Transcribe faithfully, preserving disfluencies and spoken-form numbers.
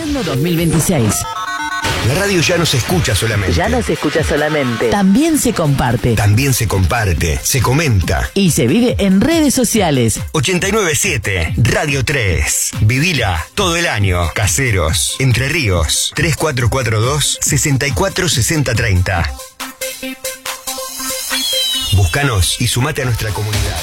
Invierno dos mil veintiséis. La radio ya no se escucha solamente. Ya no se escucha solamente. También se comparte. También se comparte, se comenta. Y se vive en redes sociales. ochenta y nueve siete Radio tres. Vivila todo el año. Caseros, Entre Ríos. tres cuatro cuatro dos, seis cuatro seis cero tres cero. Búscanos y sumate a nuestra comunidad.